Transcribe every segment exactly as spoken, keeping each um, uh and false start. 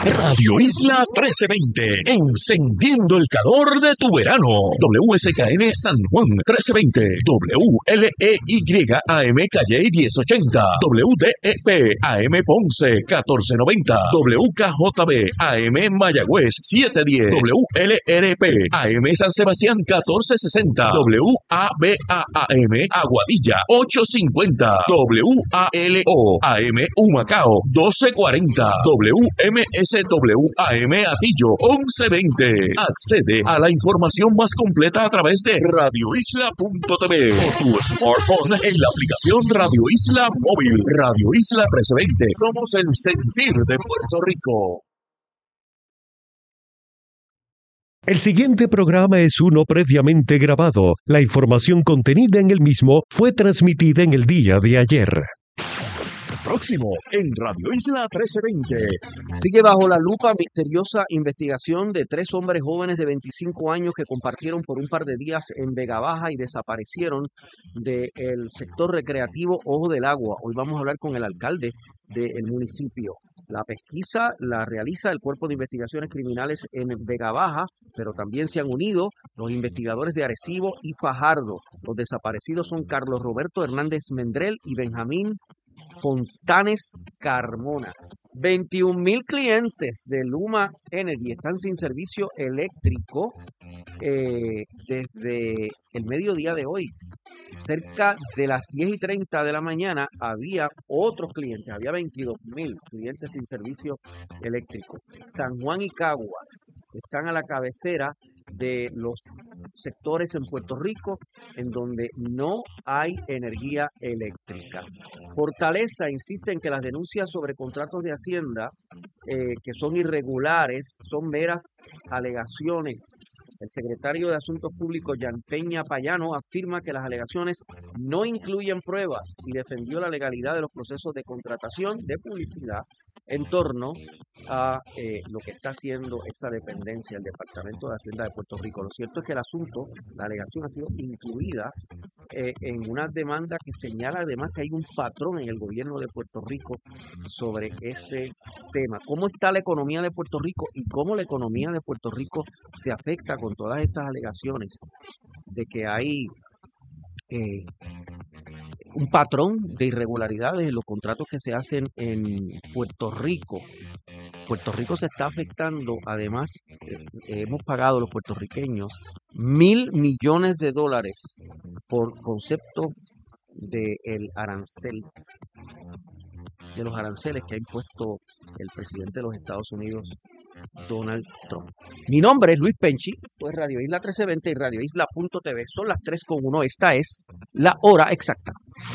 Radio Isla trece veinte, encendiendo el calor de tu verano. W S K N San Juan trece veinte, W L E Y A M Calle diez ochenta, W D E P A M Ponce catorce noventa, W K J B A M Mayagüez siete diez, W L R P A M San Sebastián catorce sesenta, W A B A A M Aguadilla ocho cincuenta, W A L O A M Humacao doce cuarenta, W M S W A M Atillo once veinte. Accede a la información más completa a través de radio isla punto t v o tu smartphone en la aplicación Radio Isla Móvil. Radio Isla trece veinte. Somos el sentir de Puerto Rico. El siguiente programa es uno previamente grabado. La información contenida en el mismo fue transmitida en el día de ayer. Próximo en Radio Isla trece veinte. Sigue bajo la lupa misteriosa investigación de tres hombres jóvenes de veinticinco años que compartieron por un par de días en Vega Baja y desaparecieron del sector recreativo Ojo del Agua. Hoy vamos a hablar con el alcalde del municipio. La pesquisa la realiza el Cuerpo de Investigaciones Criminales en Vega Baja, pero también se han unido los investigadores de Arecibo y Fajardo. Los desaparecidos son Carlos Roberto Hernández Mendrel y Benjamín Fontanes Carmona. veintiún mil clientes de Luma Energy están sin servicio eléctrico eh, desde el mediodía de hoy. Cerca de las diez y treinta de la mañana había otros clientes, había veintidós mil clientes sin servicio eléctrico. San Juan y Caguas están a la cabecera de los sectores en Puerto Rico en donde no hay energía eléctrica. Fortaleza insiste en que las denuncias sobre contratos de Hacienda eh, que son irregulares son meras alegaciones. El secretario de Asuntos Públicos, Jan Peña Payano, afirma que las alegaciones no incluyen pruebas y defendió la legalidad de los procesos de contratación de publicidad en torno a eh, lo que está haciendo esa dependencia, el Departamento de Hacienda de Puerto Rico. Lo cierto es que el asunto, la alegación ha sido incluida eh, en una demanda que señala además que hay un patrón en el gobierno de Puerto Rico sobre ese tema. ¿Cómo está la economía de Puerto Rico y cómo la economía de Puerto Rico se afecta con todas estas alegaciones de que hay eh, un patrón de irregularidades en los contratos que se hacen en Puerto Rico? Puerto Rico se está afectando, además, eh, hemos pagado los puertorriqueños mil millones de dólares por concepto del arancel, de los aranceles que ha impuesto el presidente de los Estados Unidos, Donald Trump. Mi nombre es Luis Penchi, esto es Radio Isla trece veinte y radio isla punto t v. Son las tres con uno, esta es la hora exacta.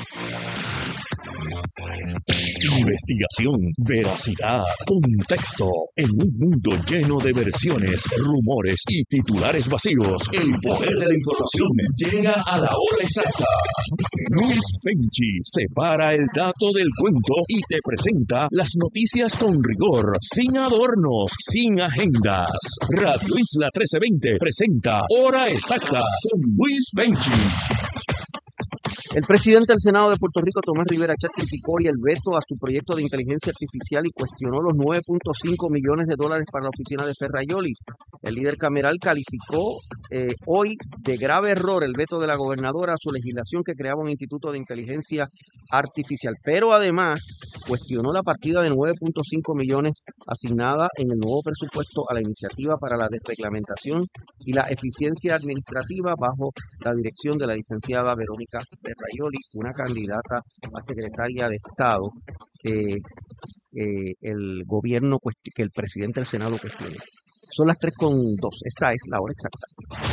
Investigación, veracidad, contexto. En un mundo lleno de versiones, rumores y titulares vacíos, el poder de la información llega a la hora exacta. Luis Penchi separa el dato del cuento y te presenta las noticias con rigor, sin adornos, sin agendas. Radio Isla trece veinte presenta Hora Exacta con Luis Penchi. El presidente del Senado de Puerto Rico, Tomás Rivera Chat, criticó hoy el veto a su proyecto de inteligencia artificial y cuestionó los nueve punto cinco millones de dólares para la oficina de Ferrayoli. El líder cameral calificó eh, hoy de grave error el veto de la gobernadora a su legislación que creaba un instituto de inteligencia artificial, pero además cuestionó la partida de nueve punto cinco millones asignada en el nuevo presupuesto a la iniciativa para la desreglamentación y la eficiencia administrativa bajo la dirección de la licenciada Verónica Ferrayoli, una candidata a secretaria de Estado que eh, el gobierno, que el presidente del Senado cuestione. Son las tres con dos. Esta es la hora exacta.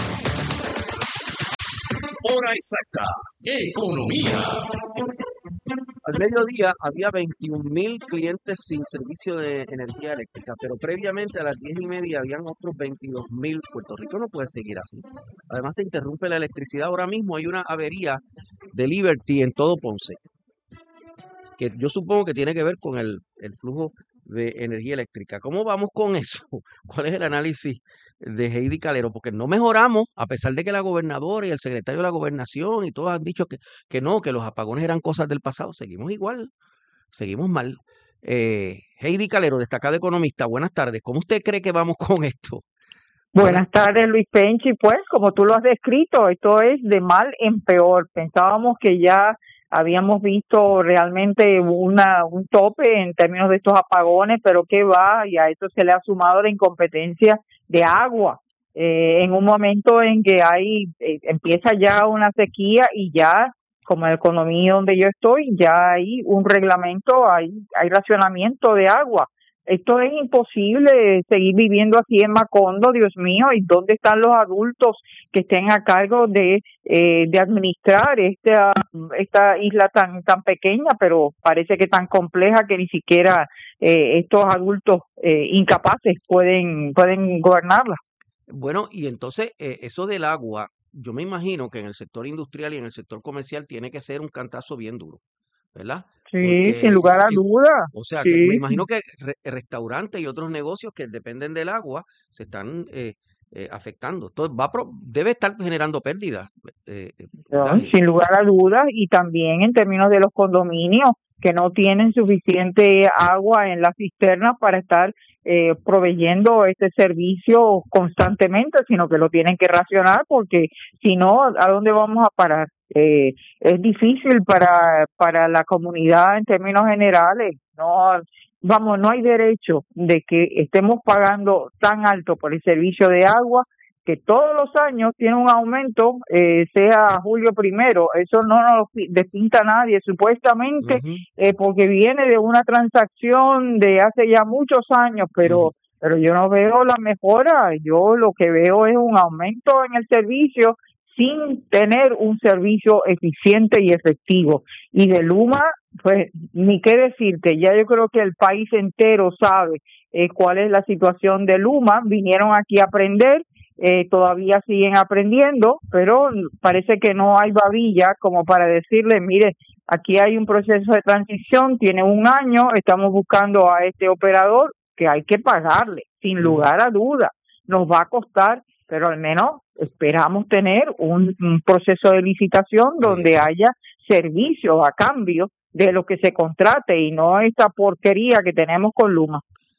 Hora exacta. Economía. Al mediodía había veintiún mil clientes sin servicio de energía eléctrica, pero previamente a las diez y media habían otros veintidós mil. Puerto Rico no puede seguir así. Además se interrumpe la electricidad. Ahora mismo hay una avería de Liberty en todo Ponce, que yo supongo que tiene que ver con el, el flujo de energía eléctrica. ¿Cómo vamos con eso? ¿Cuál es el análisis de Heidi Calero? Porque no mejoramos, a pesar de que la gobernadora y el secretario de la gobernación y todos han dicho que, que no, que los apagones eran cosas del pasado. Seguimos igual, seguimos mal. Eh, Heidi Calero, destacada economista, buenas tardes. ¿Cómo usted cree que vamos con esto? Buenas tardes, Luis Penchi. Pues, como tú lo has descrito, esto es de mal en peor. Pensábamos que ya habíamos visto realmente una un tope en términos de estos apagones, pero qué va, y a esto se le ha sumado la incompetencia de agua. Eh, en un momento en que hay eh, empieza ya una sequía y ya, como en la economía donde yo estoy, ya hay un reglamento, hay, hay racionamiento de agua. Esto es imposible seguir viviendo así en Macondo, Dios mío, ¿y dónde están los adultos que estén a cargo de eh, de administrar esta esta isla tan tan pequeña, pero parece que tan compleja que ni siquiera eh, estos adultos eh, incapaces pueden pueden gobernarla? Bueno, y entonces eh, eso del agua, yo me imagino que en el sector industrial y en el sector comercial tiene que ser un cantazo bien duro, ¿verdad? Sí, sin Porque, lugar a eh, duda. o sea, que me Sí. imagino que re- restaurantes y otros negocios que dependen del agua se están eh, eh, afectando. Entonces, va a pro- debe estar generando pérdidas, eh, eh, No, ¿verdad, Heidi? sin lugar a dudas, y también en términos de los condominios que no tienen suficiente agua en las cisternas para estar eh, proveyendo este servicio constantemente, sino que lo tienen que racionar porque si no, ¿a dónde vamos a parar? Eh, es difícil para para la comunidad en términos generales. No, vamos, no hay derecho de que estemos pagando tan alto por el servicio de agua que todos los años tiene un aumento, eh, sea julio primero. Eso no nos lo pi- despinta nadie, supuestamente, Ujú, eh, porque viene de una transacción de hace ya muchos años, ujú. pero pero yo no veo la mejora. Yo lo que veo es un aumento en el servicio sin tener un servicio eficiente y efectivo. Y de Luma, pues ni qué decirte, ya yo creo que el país entero sabe eh, cuál es la situación de Luma. Vinieron aquí a aprender, eh, todavía siguen aprendiendo, pero parece que no hay babilla como para decirle, mire, aquí hay un proceso de transición, tiene un año, estamos buscando a este operador que hay que pagarle, sin Ujú. lugar a duda, nos va a costar, pero al menos esperamos tener un, un proceso de licitación donde Eso. haya servicios a cambio de lo que se contrate y no esta porquería que tenemos con Luma.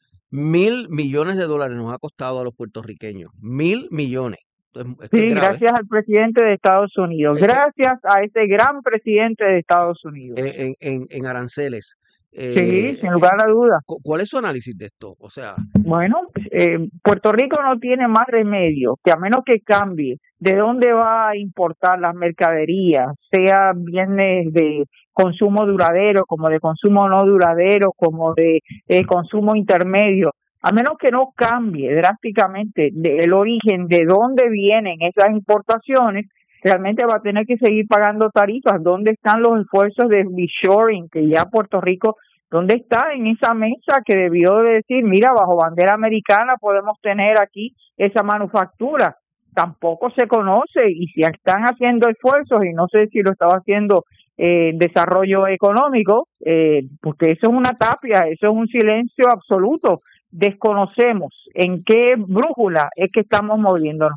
Mil millones de dólares nos ha costado a los puertorriqueños. Mil millones. Entonces, esto es Sí, grave. gracias al presidente de Estados Unidos, Eh, eh, gracias a ese gran presidente de Estados Unidos. eh, en, en- en aranceles. Sí, Eh, sin eh, lugar a dudas. cu- ¿Cuál es su análisis de esto? O sea, Bueno, pues, eh, Puerto Rico no tiene más remedio que a menos que cambie de dónde va a importar las mercaderías, sea bienes de consumo duradero, como de consumo no duradero, como de eh, consumo intermedio, a menos que no cambie drásticamente de- el origen de dónde vienen esas importaciones, realmente va a tener que seguir pagando tarifas. ¿Dónde están los esfuerzos de reshoring que ya Puerto Rico, dónde está en esa mesa que debió de decir, mira, bajo bandera americana podemos tener aquí esa manufactura? Tampoco se conoce, y si están haciendo esfuerzos, y no sé si lo estaba haciendo eh, desarrollo económico, eh, porque eso es una tapia, eso es un silencio absoluto. Desconocemos en qué brújula es que estamos moviéndonos.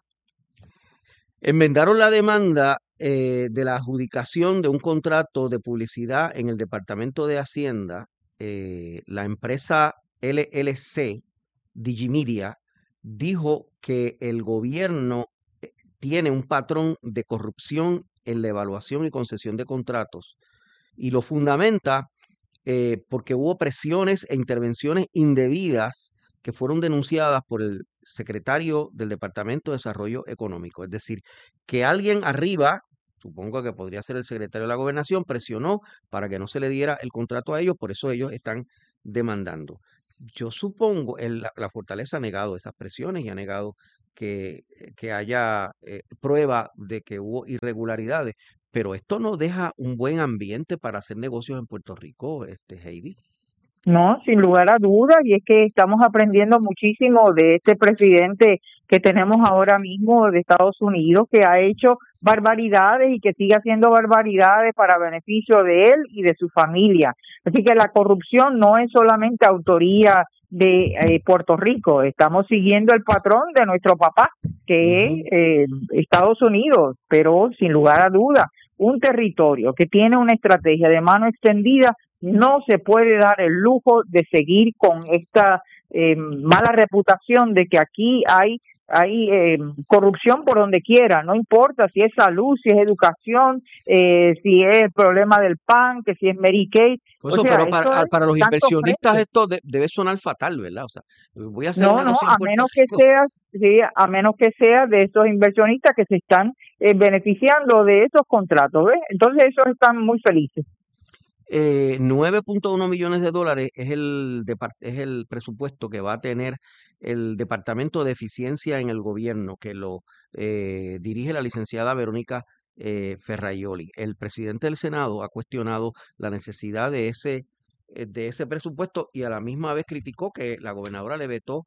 enmendaron la demanda eh, de la adjudicación de un contrato de publicidad en el Departamento de Hacienda. Eh, la empresa L L C, Digimedia, dijo que el gobierno eh, tiene un patrón de corrupción en la evaluación y concesión de contratos y lo fundamenta eh, porque hubo presiones e intervenciones indebidas que fueron denunciadas por el secretario del Departamento de Desarrollo Económico. Es decir, que alguien arriba, supongo que podría ser el secretario de la Gobernación, presionó para que no se le diera el contrato a ellos, por eso ellos están demandando. Yo supongo, el- la, la Fortaleza ha negado esas presiones y ha negado que, que haya eh, prueba de que hubo irregularidades, pero esto no deja un buen ambiente para hacer negocios en Puerto Rico, este Heidi. No, sin lugar a dudas, y es que estamos aprendiendo muchísimo de este presidente que tenemos ahora mismo de Estados Unidos, que ha hecho barbaridades y que sigue haciendo barbaridades para beneficio de él y de su familia. Así que la corrupción no es solamente autoría de eh, Puerto Rico, estamos siguiendo el patrón de nuestro papá, que es Ujú. eh, Estados Unidos, pero sin lugar a dudas, un territorio que tiene una estrategia de mano extendida no se puede dar el lujo de seguir con esta eh, mala reputación de que aquí hay hay eh, corrupción por donde quiera, no importa si es salud, si es educación, eh, si es el problema del P A N, que si es Medicaid. Por eso, O sea, pero para, esto es para los tanto inversionistas frente. esto de- debe sonar fatal, ¿verdad? O sea, voy a hacer No, un no, negocio a en Puerto menos que Rico. sea, sí, a menos que sea de esos inversionistas que se están eh, beneficiando de esos contratos, ¿ves? Entonces esos están muy felices. Eh, nueve punto uno millones de dólares es el, depar- es el presupuesto que va a tener el Departamento de Eficiencia en el Gobierno, que lo eh, dirige la licenciada Verónica eh, Ferraioli. El presidente del Senado ha cuestionado la necesidad de ese, eh, de ese presupuesto y a la misma vez criticó que la gobernadora le vetó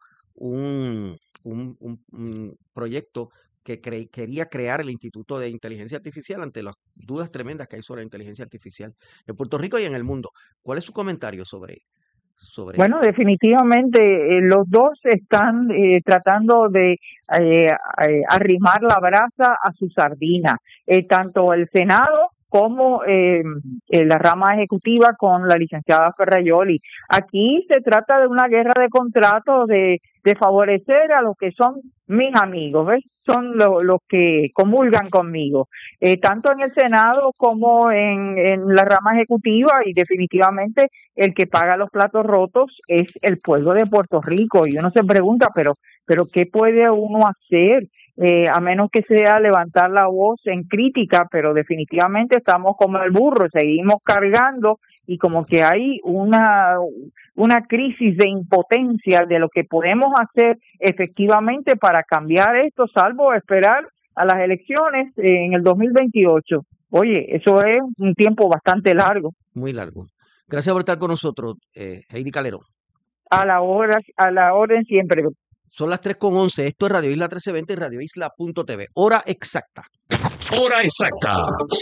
un, un, un- un proyecto que cre- quería crear el Instituto de Inteligencia Artificial ante las dudas tremendas que hay sobre la inteligencia artificial en Puerto Rico y en el mundo. ¿Cuál es su comentario sobre, sobre Bueno, esto? definitivamente eh, los dos están eh, tratando de eh, eh, arrimar la brasa a su sardina, eh, tanto el Senado como eh, eh, la rama ejecutiva con la licenciada Ferraioli. Aquí se trata de una guerra de contratos, de, de favorecer a los que son mis amigos, ¿ves? Son lo- los que comulgan conmigo, eh, tanto en el Senado como en, en la rama ejecutiva, y definitivamente el que paga los platos rotos es el pueblo de Puerto Rico. Y uno se pregunta, pero, pero ¿qué puede uno hacer? Eh, a menos que sea levantar la voz en crítica, pero definitivamente estamos como el burro, seguimos cargando y como que hay una, una crisis de impotencia de lo que podemos hacer efectivamente para cambiar esto, salvo esperar a las elecciones eh, en el dos mil veintiocho. Oye, eso es un tiempo bastante largo. Muy largo. Gracias por estar con nosotros, eh, Heidi Calero. A la hora, a la orden siempre. Son las tres con once. Esto es Radio Isla trece veinte y Radio Isla punto t v. Hora exacta. Hora exacta.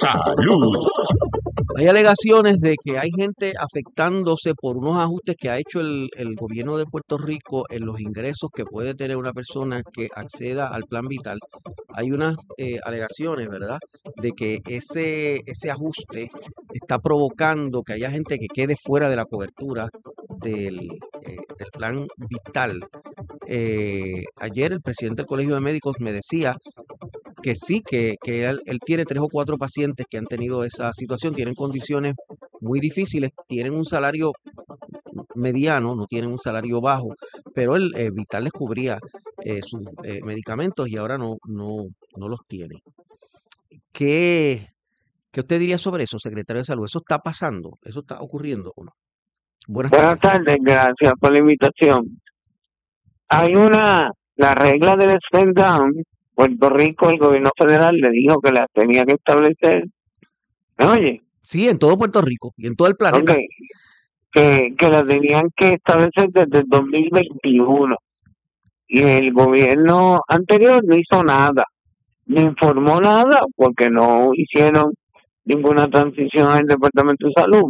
Salud. Hay alegaciones de que hay gente afectándose por unos ajustes que ha hecho el, el gobierno de Puerto Rico en los ingresos que puede tener una persona que acceda al plan vital. Hay unas eh, alegaciones, ¿verdad?, de que ese, ese ajuste está provocando que haya gente que quede fuera de la cobertura del, eh, del plan vital. Eh, ayer el presidente del Colegio de Médicos me decía que sí, que, que él, él tiene tres o cuatro pacientes que han tenido esa situación, tienen condiciones muy difíciles, tienen un salario mediano, no tienen un salario bajo, pero el eh, Vital les cubría eh, sus eh, medicamentos y ahora no, no, no los tiene. ¿Qué, ¿Qué usted diría sobre eso, secretario de Salud? ¿Eso está pasando? ¿Eso está ocurriendo o no? Buenas Buenas tardes. tardes, gracias por la invitación. Hay una, la regla del step down, Puerto Rico, el gobierno federal le dijo que las tenía que establecer. ¿Me oye? Sí, en todo Puerto Rico y en todo el planeta. Ok, que, que las tenían que establecer desde el dos mil veintiuno. Y el gobierno anterior no hizo nada, no informó nada porque no hicieron ninguna transición al Departamento de Salud.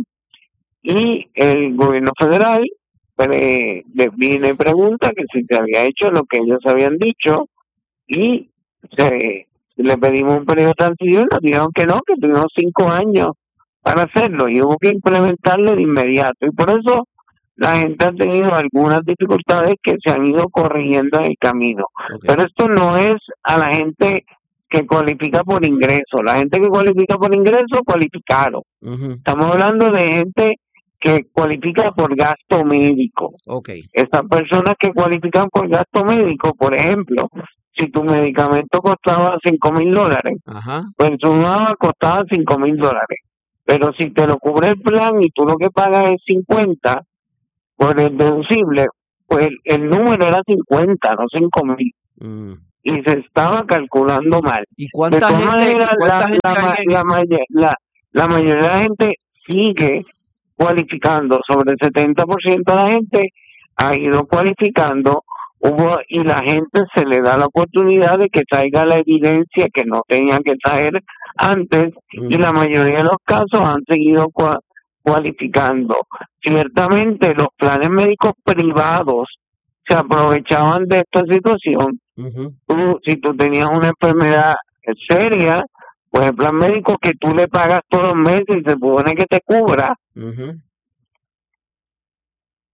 Y el gobierno federal pre- le viene y pregunta que si se había hecho lo que ellos habían dicho y se, le pedimos un periodo de transición, nos dijeron que no, que tuvimos cinco años para hacerlo y hubo que implementarlo de inmediato. Y por eso la gente ha tenido algunas dificultades que se han ido corrigiendo en el camino. Ok. Pero esto no es a la gente que cualifica por ingreso. La gente que cualifica por ingreso, cualificaron. Ujú. Estamos hablando de gente que cualifica por gasto médico. Ok. Estas personas que cualifican por gasto médico, por ejemplo, si tu medicamento costaba cinco mil dólares, Ajá. pues tu nueva costaba cinco mil dólares. Pero si te lo cubre el plan y tú lo que pagas es cincuenta por el deducible, pues el número era cincuenta, no cinco mil. Mm. Y se estaba calculando mal. ¿Y De cuánta todas gente, y maneras, cuánta la, gente la, hay ma- en la, may- la, la mayoría de la gente sigue cualificando. Sobre el setenta por ciento de la gente ha ido cualificando, hubo y la gente se le da la oportunidad de que traiga la evidencia que no tenían que traer antes, Ujú. y la mayoría de los casos han seguido cua- cualificando. Ciertamente los planes médicos privados se aprovechaban de esta situación. Ujú. Tú, si tú tenías una enfermedad seria, pues el plan médico que tú le pagas todos los meses y se supone que te cubra, Ujú.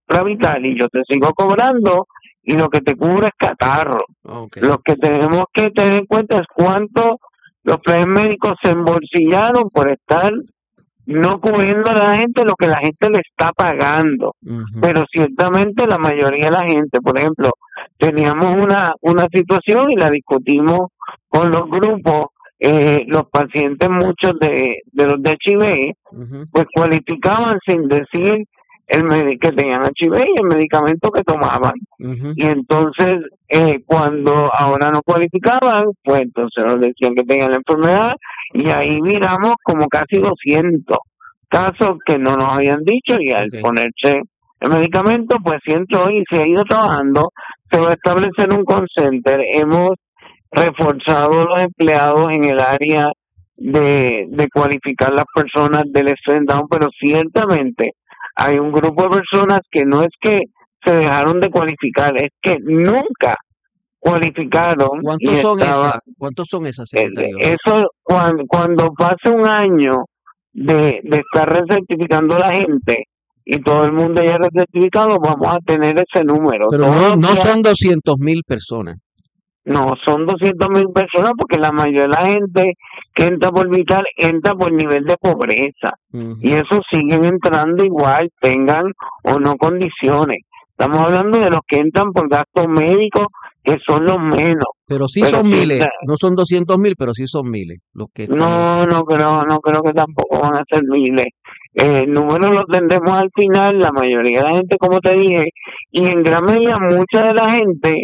Vital y yo te sigo cobrando y lo que te cubre es catarro. Okay. Lo que tenemos que tener en cuenta es cuánto los planes médicos se embolsillaron por estar no cubriendo a la gente lo que la gente le está pagando. Uh-huh. Pero ciertamente la mayoría de la gente, por ejemplo, teníamos una, una situación y la discutimos con los grupos, eh, los pacientes, muchos de, de los de H I V, uh-huh. pues cualificaban sin decir el med- que tenían H I V y el medicamento que tomaban. Uh-huh. Y entonces, eh, cuando ahora no cualificaban, pues entonces nos decían que tenían la enfermedad y ahí miramos como casi doscientos casos que no nos habían dicho y al Okay. ponerse el medicamento, pues si entró y se ha ido trabajando, se va a establecer un call center. Hemos reforzado los empleados en el área de, de cualificar las personas del Stress Down, pero ciertamente hay un grupo de personas que no es que se dejaron de cualificar, es que nunca cualificaron. ¿Cuántos y son estaba, esas? ¿Cuántos son esas, eh, secretario? Eso, cuando, cuando pase un año de, de estar recertificando a la gente y todo el mundo ya recertificado, vamos a tener ese número. Pero Todos no, los no días- son doscientos mil personas. No, son doscientos mil personas porque la mayoría de la gente que entra por Vital entra por nivel de pobreza. Uh-huh. Y esos siguen entrando igual, tengan o no condiciones. Estamos hablando de los que entran por gastos médicos, que son los menos. Pero sí Pero son sí, miles, la- no son doscientos mil, pero sí son miles. Los que están- No, no creo, no creo que tampoco van a ser miles. Eh, el número lo tendremos al final, la mayoría de la gente, como te dije, y en gran medida mucha de la gente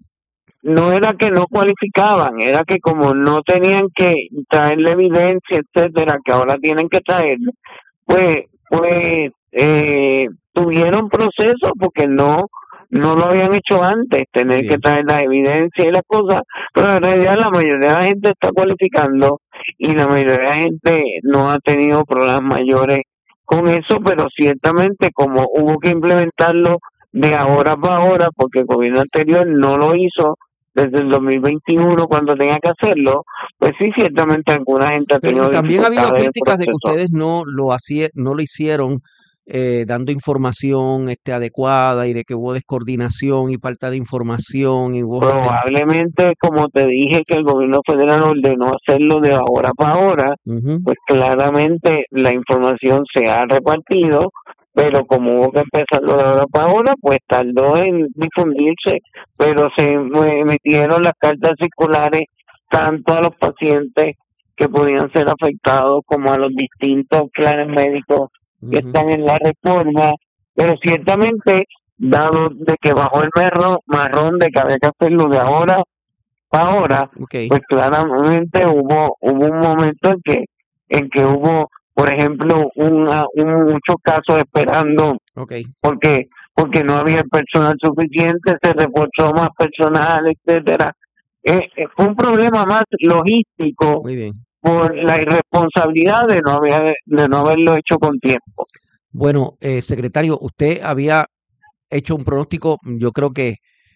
no era que no cualificaban, era que como no tenían que traer la evidencia, etcétera, que ahora tienen que traer, pues, pues eh, tuvieron procesos porque no no lo habían hecho antes, tener Bien. que traer la evidencia y las cosas, pero en realidad la mayoría de la gente está cualificando y la mayoría de la gente no ha tenido problemas mayores con eso, pero ciertamente como hubo que implementarlo de ahora para ahora, porque el gobierno anterior no lo hizo desde el dos mil veintiuno cuando tenía que hacerlo, pues sí, ciertamente alguna gente ha Pero tenido también ha habido dificultades en el críticas de que proceso. ustedes no lo hacía, no lo hicieron eh, dando información este, adecuada y de que hubo descoordinación y falta de información y hubo gente- Probablemente, como te dije, que el gobierno federal ordenó hacerlo de ahora para ahora, Ujú. pues claramente la información se ha repartido, pero como hubo que empezarlo de ahora para ahora, pues tardó en difundirse, pero se emitieron las cartas circulares tanto a los pacientes que podían ser afectados como a los distintos planes médicos que Ujú. están en la reforma, pero ciertamente, dado de que bajó el marrón, marrón de que había que hacerlo de ahora para ahora, Ok. pues claramente hubo hubo un momento en que en que hubo, por ejemplo, una, un, muchos casos esperando Ok. porque porque no había personal suficiente, se reportó más personal, etcétera. Eh, eh, fue un problema más logístico Muy bien. por la irresponsabilidad de no haber de no haberlo hecho con tiempo. Bueno, eh, secretario, usted había hecho un pronóstico, yo creo que,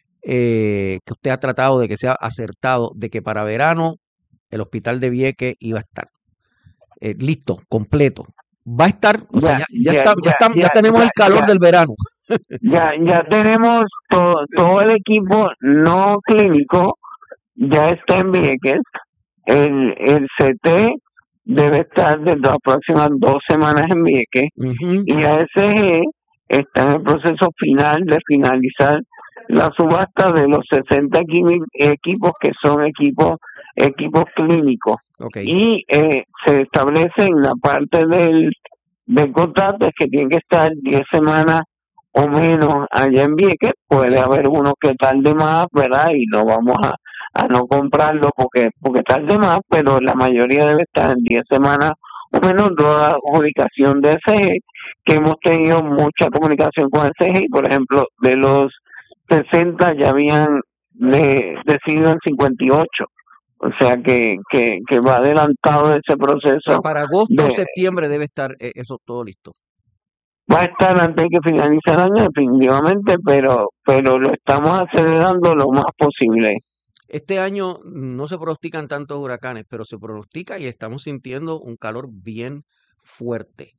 eh, que usted ha tratado de que sea acertado, de que para verano el hospital de Vieques iba a estar eh, listo, completo. Va a estar, o sea, ya, ya, ya, está, ya, ya, está- ya ya, tenemos ya, el calor ya. del verano. Ya, ya tenemos todo, todo el equipo no clínico, ya está en Vieques. El, el C T debe estar dentro de las próximas dos semanas en Vieques. Ujú. Y A S G está en el proceso final de finalizar la subasta de los sesenta equi- equipos que son equipos equipos clínicos. Ok. Y eh, se establece en la parte del, del contrato es que tiene que estar diez semanas o menos allá en Vieques. Puede Ok. haber uno que tarde más, ¿verdad? Y no vamos a, a no comprarlo porque porque tarde más, pero la mayoría debe estar en diez semanas o menos. Toda la adjudicación de S G, que hemos tenido mucha comunicación con S G, y por ejemplo, de los sesenta ya habían de, decidido en cincuenta y ocho. O sea que, que, que va adelantado ese O sea, proceso. para agosto o de, septiembre debe estar eh, eso todo listo. va a estar antes que finalice el año definitivamente, pero pero lo estamos acelerando lo más posible. Este año no se pronostican tantos huracanes, pero se pronostica y estamos sintiendo un calor bien fuerte.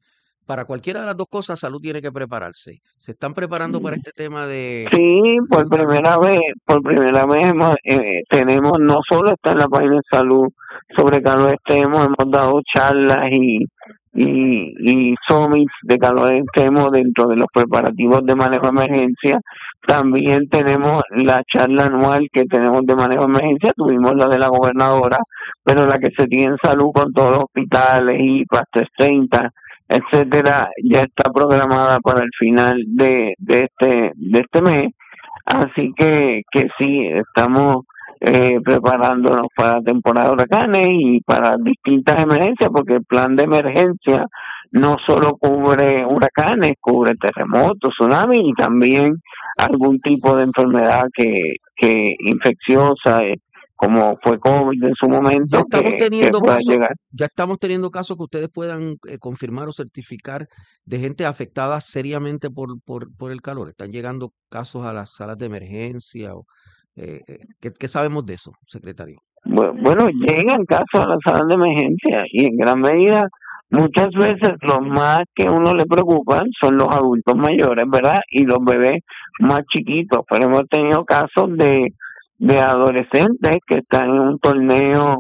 para cualquiera de las dos cosas, Salud tiene que prepararse. ¿Se están preparando para este tema de...? Sí, por primera vez, por primera vez hemos, eh, tenemos, no solo está en la página de Salud sobre calor extremo, hemos dado charlas y y, y summits de calor extremo dentro de los preparativos de manejo de emergencia. También tenemos la charla anual que tenemos de manejo de emergencia, tuvimos la de la gobernadora, pero la que se tiene en Salud con todos los hospitales y PAS trescientos treinta, etcétera, ya está programada para el final de, de este de este mes, así que que sí, estamos eh, preparándonos para la temporada de huracanes y para distintas emergencias, porque el plan de emergencia no solo cubre huracanes, cubre terremotos, tsunamis y también algún tipo de enfermedad que, que infecciosa, eh, como fue COVID en su momento, Ya estamos que, teniendo que pueda casos, llegar. ya estamos teniendo casos que ustedes puedan eh, confirmar o certificar de gente afectada seriamente por, por, por el calor. Están llegando casos a las salas de emergencia. O, eh, eh, ¿qué, qué sabemos de eso, secretario? Bu- Bueno, llegan casos a las salas de emergencia y en gran medida, muchas veces los más que uno le preocupan son los adultos mayores, ¿verdad? Y los bebés más chiquitos, pero hemos tenido casos de, de adolescentes que están en un torneo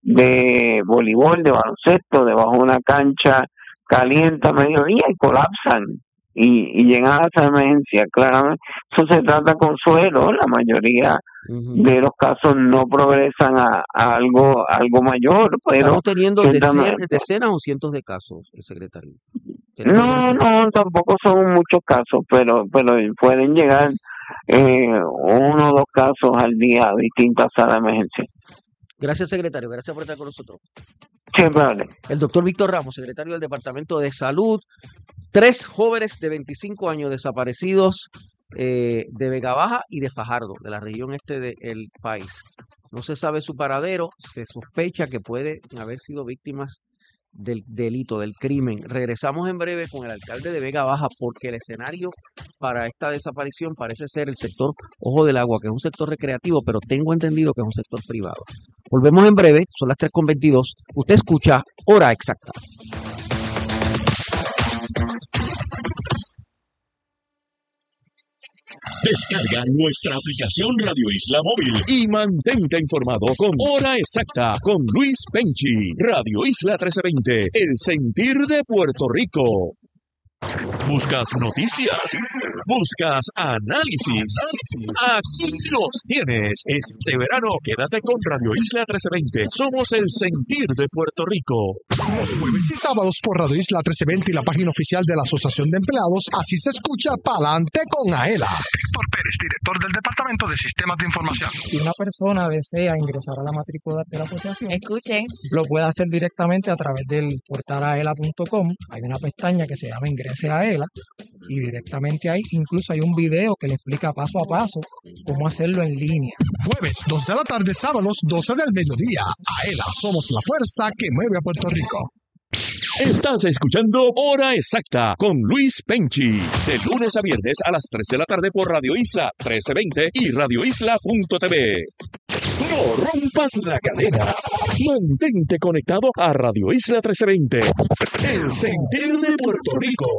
de voleibol, de baloncesto, debajo de una cancha caliente a mediodía y colapsan y, y llegan a esa emergencia. Claramente, eso se trata con suero, la mayoría Ujú. de los casos no progresan a, a algo algo mayor, pero Estamos teniendo ciertamente- decenas, decenas o cientos de casos, el secretario. Tenemos no, conocimiento. no, tampoco son muchos casos, pero pero pueden llegar eh, uno o dos casos al día a distintas salas de emergencia. Gracias, secretario. Gracias por estar con nosotros. Siempre vale. El doctor Víctor Ramos, secretario del Departamento de Salud. Tres jóvenes de veinticinco años desaparecidos eh, de Vega Baja y de Fajardo, de la región este del país. No se sabe su paradero, se sospecha que pueden haber sido víctimas del delito, del crimen. Regresamos en breve con el alcalde de Vega Baja porque el escenario para esta desaparición parece ser el sector Ojo del Agua, que es un sector recreativo, pero tengo entendido que es un sector privado. Volvemos en breve, son las tres con veintidós. Usted escucha Hora Exacta. Descarga nuestra aplicación Radio Isla Móvil y mantente informado con Hora Exacta con Luis Penchi. Radio Isla trece veinte, el sentir de Puerto Rico. Buscas noticias, buscas análisis. Aquí los tienes. Este verano quédate con Radio Isla trece veinte. Somos el sentir de Puerto Rico. Los jueves y sábados por Radio Isla trece veinte y la página oficial de la Asociación de Empleados, así se escucha Pa'lante con Aela. Héctor Pérez, director del Departamento de Sistemas de Información. Si una persona desea ingresar a la matrícula de la asociación, Escuchen. lo puede hacer directamente a través del portal aela punto com. Hay una pestaña que se llama Ingrese a Aela y directamente ahí incluso hay un video que le explica paso a paso cómo hacerlo en línea. Jueves, dos de la tarde, sábados, doce del mediodía. Aela, somos la fuerza que mueve a Puerto Rico. Estás escuchando Hora Exacta con Luis Penchi. De lunes a viernes a las tres de la tarde por Radio Isla trece veinte y radio isla punto t v. No rompas la cadena. Mantente conectado a Radio Isla trece veinte. El sentir de Puerto Rico.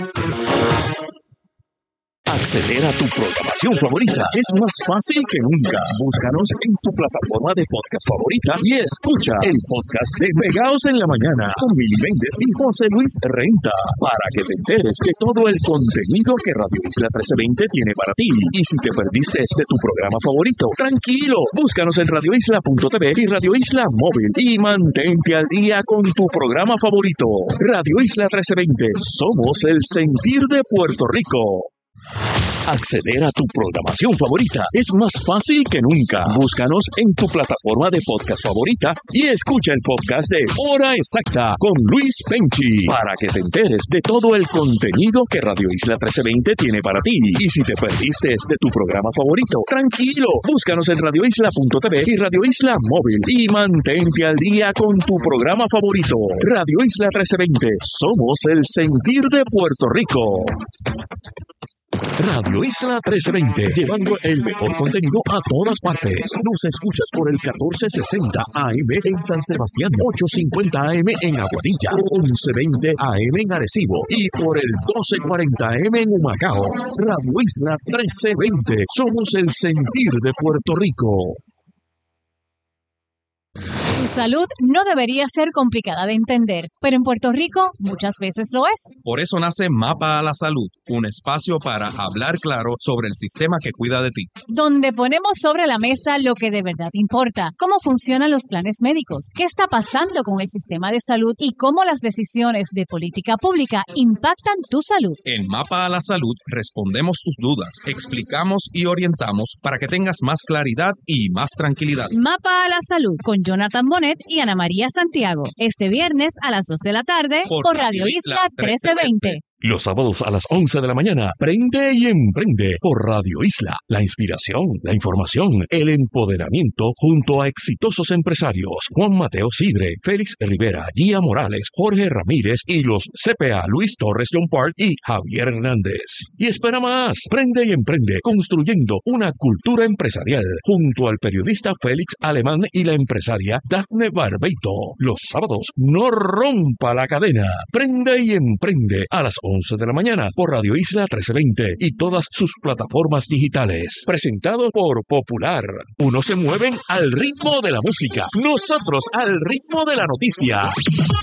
Acceder a tu programación favorita es más fácil que nunca. Búscanos en tu plataforma de podcast favorita y escucha el podcast de Pegaos en la Mañana con Mili Méndez y José Luis Renta para que te enteres de todo el contenido que Radio Isla trece veinte tiene para ti. Y si te perdiste de tu programa favorito, tranquilo, búscanos en radio isla punto t v y Radio Isla Móvil y mantente al día con tu programa favorito. Radio Isla trece veinte, somos el sentir de Puerto Rico. Acceder a tu programación favorita es más fácil que nunca. Búscanos en tu plataforma de podcast favorita y escucha el podcast de Hora Exacta con Luis Penchi para que te enteres de todo el contenido que Radio Isla trece veinte tiene para ti. Y si te perdiste de tu programa favorito, tranquilo, búscanos en radio isla punto t v y Radio Isla Móvil y mantente al día con tu programa favorito. Radio Isla trece veinte, somos el sentir de Puerto Rico. Radio Isla trece veinte, llevando el mejor contenido a todas partes. Nos escuchas por el catorce sesenta A M en San Sebastián, ochocientos cincuenta A M en Aguadilla, once veinte A M en Arecibo y por el doce cuarenta A M en Humacao. Radio Isla trece veinte, somos el sentir de Puerto Rico. Tu salud no debería ser complicada de entender, pero en Puerto Rico muchas veces lo es. Por eso nace Mapa a la Salud, un espacio para hablar claro sobre el sistema que cuida de ti. Donde ponemos sobre la mesa lo que de verdad importa, cómo funcionan los planes médicos, qué está pasando con el sistema de salud y cómo las decisiones de política pública impactan tu salud. En Mapa a la Salud respondemos tus dudas, explicamos y orientamos para que tengas más claridad y más tranquilidad. Mapa a la Salud con Jonathan Bonet y Ana María Santiago. Este viernes a las dos de la tarde por, por Radio Isla trece veinte. Los sábados a las once de la mañana, Prende y Emprende por Radio Isla. La inspiración, la información, el empoderamiento junto a exitosos empresarios. Juan Mateo Sidre, Félix Rivera, Gia Morales, Jorge Ramírez y los C P A Luis Torres John Park y Javier Hernández. Y espera más, Prende y Emprende, construyendo una cultura empresarial junto al periodista Félix Alemán y la empresaria Dafne Barbeito. Los sábados, no rompa la cadena. Prende y Emprende a las once de la mañana por Radio Isla trece veinte y todas sus plataformas digitales. Presentado por Popular. Unos se mueven al ritmo de la música, nosotros al ritmo de la noticia.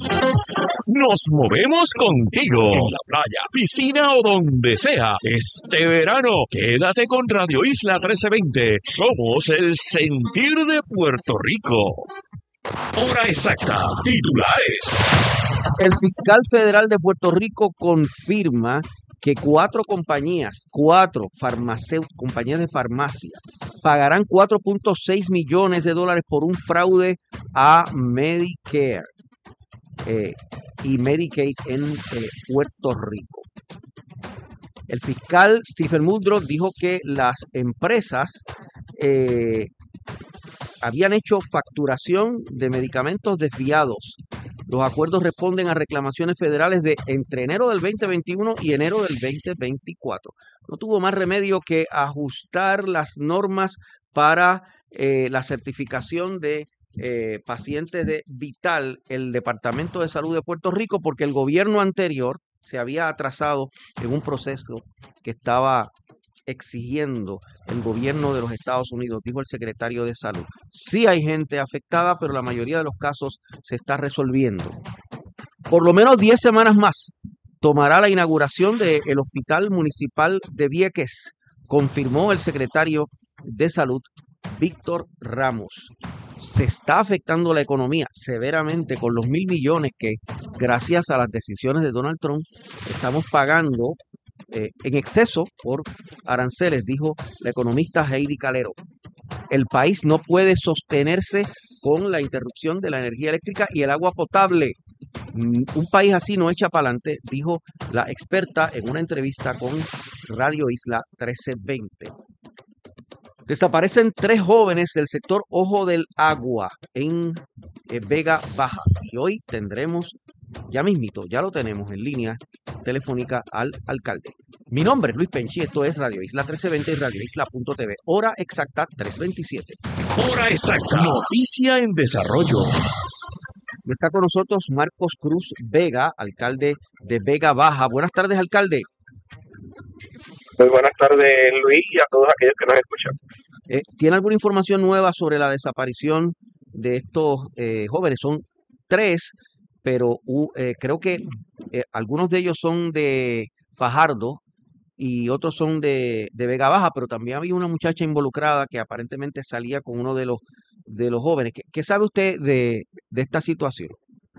Nos movemos contigo. En la playa, piscina o donde sea. Este verano, quédate con Radio Isla trece veinte. Somos el sentir de Puerto Rico. Hora exacta. Titulares. El fiscal federal de Puerto Rico confirma que cuatro compañías, cuatro farmacéuticas, compañías de farmacia, pagarán cuatro punto seis millones de dólares por un fraude a Medicare eh, y Medicaid en eh, Puerto Rico. El fiscal Stephen Muldrow dijo que las empresas eh, habían hecho facturación de medicamentos desviados. Los acuerdos responden a reclamaciones federales de entre enero del veinte veintiuno y enero del veinte veinticuatro. No tuvo más remedio que ajustar las normas para eh, la certificación de eh, pacientes de Vital, el Departamento de Salud de Puerto Rico, porque el gobierno anterior se había atrasado en un proceso que estaba exigiendo el gobierno de los Estados Unidos, dijo el secretario de Salud. Sí hay gente afectada, pero la mayoría de los casos se está resolviendo. Por lo menos diez semanas más tomará la inauguración del Hospital Municipal de Vieques, confirmó el secretario de Salud, Víctor Ramos. Se está afectando la economía severamente con los mil millones que, gracias a las decisiones de Donald Trump, estamos pagando Eh, en exceso por aranceles, dijo la economista Heidi Calero. El país no puede sostenerse con la interrupción de la energía eléctrica y el agua potable. Un país así no echa para adelante, dijo la experta en una entrevista con Radio Isla trece veinte. Desaparecen tres jóvenes del sector Ojo del Agua en eh, Vega Baja. Y hoy tendremos, ya mismito, ya lo tenemos en línea telefónica al alcalde. Mi nombre es Luis Penchi, esto es Radio Isla trece veinte y Radio Isla punto t v. Hora exacta tres veintisiete. Hora exacta. Noticia en desarrollo. Está con nosotros Marcos Cruz Vega, alcalde de Vega Baja. Buenas tardes, alcalde. Muy buenas tardes, Luis, y a todos aquellos que nos escuchan. Eh, ¿Tiene alguna información nueva sobre la desaparición de estos eh, jóvenes? Son tres, pero uh, eh, creo que eh, algunos de ellos son de Fajardo y otros son de, de Vega Baja, pero también había una muchacha involucrada que aparentemente salía con uno de los de los jóvenes. ¿Qué, qué sabe usted de, de esta situación?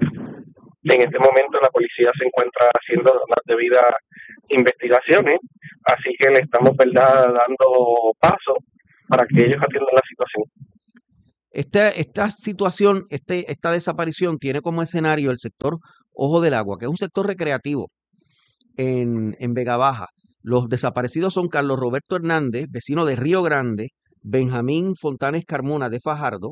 En este momento la policía se encuentra haciendo las debidas investigaciones, así que le estamos, ¿verdad?, dando paso para que ellos atiendan la situación. Esta, esta situación, este, esta desaparición tiene como escenario el sector Ojo del Agua, que es un sector recreativo en, en Vega Baja. Los desaparecidos son Carlos Roberto Hernández, vecino de Río Grande, Benjamín Fontanes Carmona de Fajardo,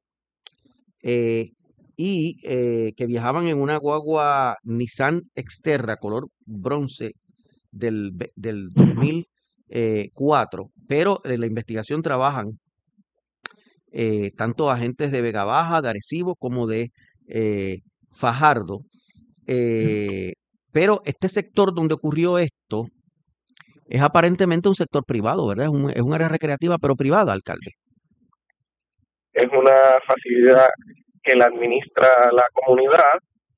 eh, y eh, que viajaban en una guagua Nissan Xterra color bronce del, del dos mil eh, cuatro, pero en la investigación trabajan eh, tanto agentes de Vega Baja, de Arecibo, como de eh, Fajardo. Eh, pero este sector donde ocurrió esto es aparentemente un sector privado, ¿verdad? Es un, es un área recreativa, pero privada, alcalde. Es una facilidad que la administra la comunidad,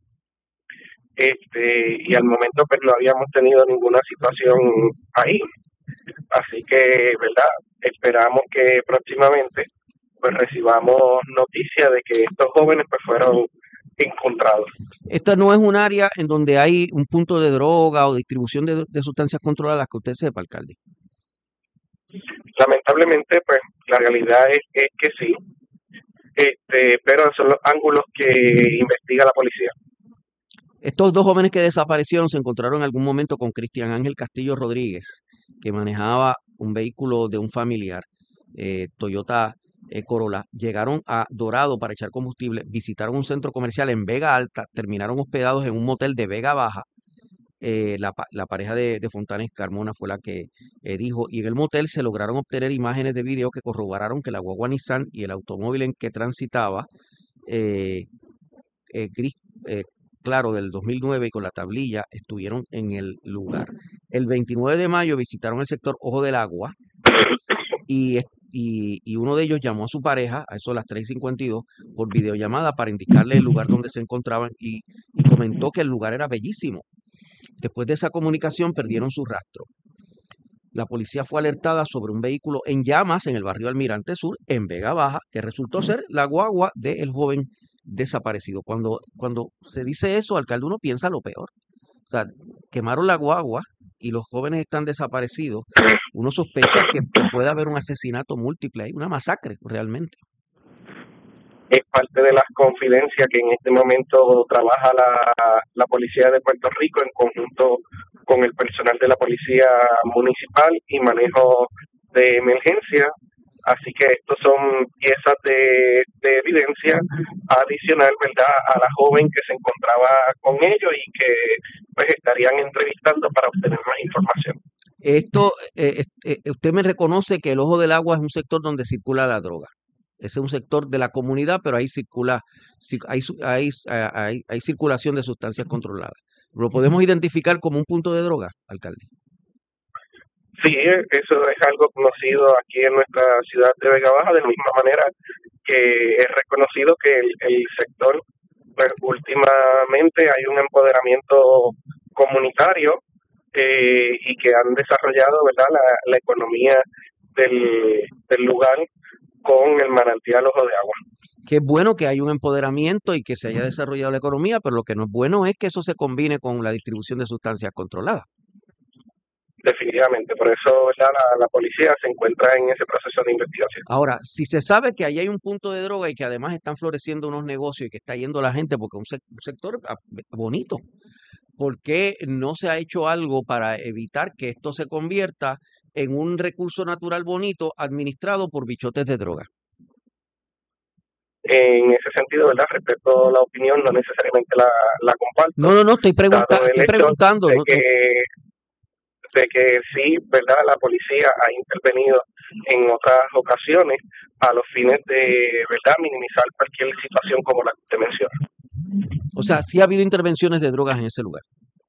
este, y al momento pues no habíamos tenido ninguna situación ahí. Así que, ¿verdad? Esperamos que próximamente pues recibamos noticia de que estos jóvenes pues fueron encontrados. Esta no es un área en donde hay un punto de droga o distribución de, de sustancias controladas, que usted sepa, alcalde. Lamentablemente, pues la realidad es, es que sí, este, pero son los ángulos que investiga la policía. Estos dos jóvenes que desaparecieron se encontraron en algún momento con Cristian Ángel Castillo Rodríguez, que manejaba un vehículo de un familiar, eh, Toyota eh, Corolla. Llegaron a Dorado para echar combustible, visitaron un centro comercial en Vega Alta, terminaron hospedados en un motel de Vega Baja. Eh, la, la pareja de, de Fontanes Carmona fue la que eh, dijo, y en el motel se lograron obtener imágenes de video que corroboraron que la guagua Nissan y el automóvil en que transitaba, eh, eh, gris, eh, claro, del dos mil nueve, y con la tablilla, estuvieron en el lugar. El veintinueve de mayo visitaron el sector Ojo del Agua y, y, y uno de ellos llamó a su pareja, a eso a las tres y cincuenta y dos, por videollamada para indicarle el lugar donde se encontraban, y, y comentó que el lugar era bellísimo. Después de esa comunicación perdieron su rastro. La policía fue alertada sobre un vehículo en llamas en el barrio Almirante Sur, en Vega Baja, que resultó ser la guagua del joven desaparecido. Cuando, cuando se dice eso, alcalde, uno piensa lo peor. O sea, quemaron la guagua y los jóvenes están desaparecidos. Uno sospecha que, que puede haber un asesinato múltiple ahí, una masacre realmente. Es parte de las confidencias que en este momento trabaja la, la Policía de Puerto Rico en conjunto con el personal de la Policía Municipal y manejo de emergencia. Así que estos son piezas de, de evidencia adicional, ¿verdad?, a la joven que se encontraba con ellos y que pues estarían entrevistando para obtener más información. Esto, eh, eh, usted me reconoce que el Ojo del Agua es un sector donde circula la droga. Ese es un sector de la comunidad, pero ahí circula, hay, hay, hay, hay circulación de sustancias controladas. ¿Lo podemos identificar como un punto de droga, alcalde? Sí, eso es algo conocido aquí en nuestra ciudad de Vega Baja, de la misma manera que es reconocido que el, el sector, pues últimamente hay un empoderamiento comunitario eh, y que han desarrollado, ¿verdad?, la, la economía del, del lugar con el manantial Ojo de Agua. Que es bueno que haya un empoderamiento y que se haya desarrollado la economía, pero lo que no es bueno es que eso se combine con la distribución de sustancias controladas. Definitivamente, por eso, ¿verdad?, la, la policía se encuentra en ese proceso de investigación. Ahora, si se sabe que ahí hay un punto de droga y que además están floreciendo unos negocios y que está yendo la gente porque es un, un sector bonito, ¿por qué no se ha hecho algo para evitar que esto se convierta en un recurso natural bonito administrado por bichotes de droga? En ese sentido, ¿verdad?, respeto la opinión, no necesariamente la, la comparto. No, no, no, estoy, pregunta estoy preguntando. De, no, que, de que sí, ¿verdad?, la policía ha intervenido en otras ocasiones a los fines de, ¿verdad?, minimizar cualquier situación como la que usted menciona. O sea, sí ha habido intervenciones de drogas en ese lugar.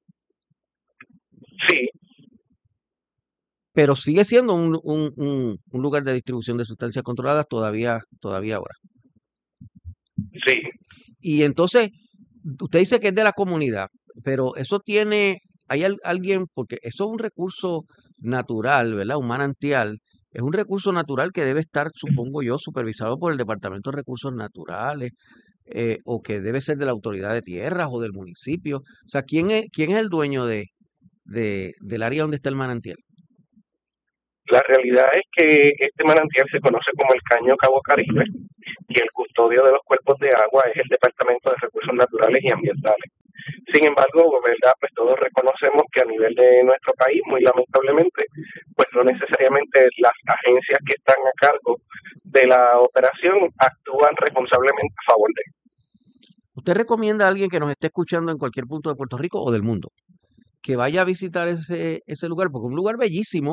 Sí. Pero sigue siendo un, un, un, un lugar de distribución de sustancias controladas todavía, todavía ahora. Sí. Y entonces, usted dice que es de la comunidad, pero eso tiene, hay al, alguien, porque eso es un recurso natural, ¿verdad? Un manantial, es un recurso natural que debe estar, supongo yo, supervisado por el Departamento de Recursos Naturales, eh, o que debe ser de la Autoridad de Tierras o del municipio. O sea, ¿quién es, quién es el dueño de, de, del área donde está el manantial? La realidad es que este manantial se conoce como el Caño Cabo Caribe y el custodio de los cuerpos de agua es el Departamento de Recursos Naturales y Ambientales. Sin embargo, ¿verdad?, pues todos reconocemos que a nivel de nuestro país, muy lamentablemente, pues no necesariamente las agencias que están a cargo de la operación actúan responsablemente a favor de ellos. ¿Usted recomienda a alguien que nos esté escuchando en cualquier punto de Puerto Rico o del mundo que vaya a visitar ese, ese lugar? Porque es un lugar bellísimo,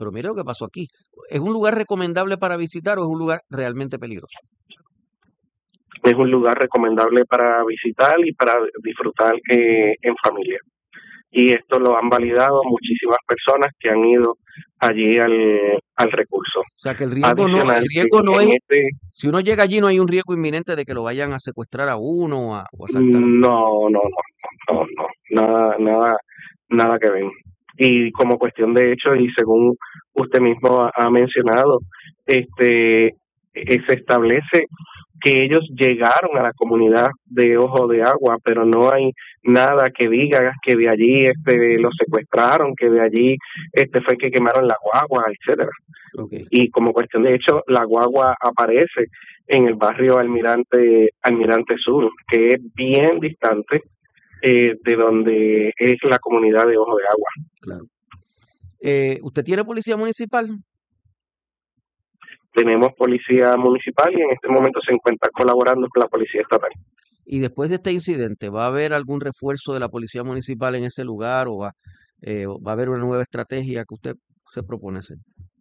pero mire lo que pasó aquí. ¿Es un lugar recomendable para visitar o es un lugar realmente peligroso? Es un lugar recomendable para visitar y para disfrutar eh, en familia. Y esto lo han validado muchísimas personas que han ido allí al, al recurso. O sea, que el riesgo no, el riesgo no es, este, si uno llega allí no hay un riesgo inminente de que lo vayan a secuestrar a uno o a, o a asaltar. No, no, no, no, no, no, nada, nada, nada que ver. Y como cuestión de hecho, y según usted mismo ha, ha mencionado, este eh, se establece que ellos llegaron a la comunidad de Ojo de Agua, pero no hay nada que diga que de allí este los secuestraron, que de allí este fue que quemaron la guagua, etcétera. Okay. Y como cuestión de hecho, la guagua aparece en el barrio Almirante Almirante Sur, que es bien distante eh, de donde es la comunidad de Ojo de Agua. Claro. Eh, ¿Usted tiene policía municipal? Tenemos policía municipal y en este momento se encuentra colaborando con la policía estatal. Y después de este incidente, ¿va a haber algún refuerzo de la policía municipal en ese lugar o va, eh, va a haber una nueva estrategia que usted se propone hacer?